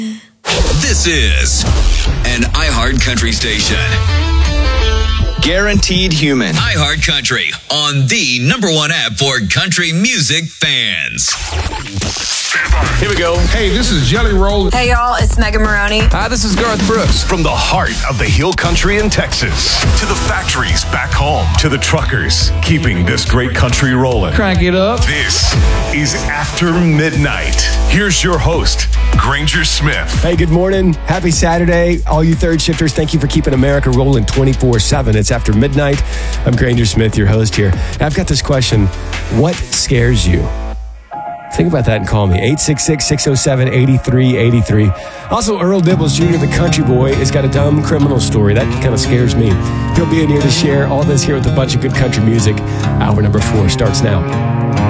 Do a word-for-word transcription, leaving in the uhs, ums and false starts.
This is an iHeart Country station. Guaranteed human. iHeart Country on the number one app for country music fans. Here we go. Hey, this is Jelly Roll. Hey, y'all, it's Megan Maroney. Hi, this is Garth Brooks. From the heart of the Hill Country in Texas to the factories back home to the truckers keeping this great country rolling. Crank it up. This is After Midnight. Here's your host, Granger Smith. Hey, good morning. Happy Saturday. All you third shifters, thank you for keeping America rolling twenty-four seven. It's After Midnight. I'm Granger Smith, your host here. I've got this question. What scares you? Think about that and call me. eight six six, six oh seven, eight three eight three. Also, Earl Dibbles Junior, the country boy, has got a dumb criminal story. That kind of scares me. He'll be in here to share all this here with a bunch of good country music. Hour number four starts now.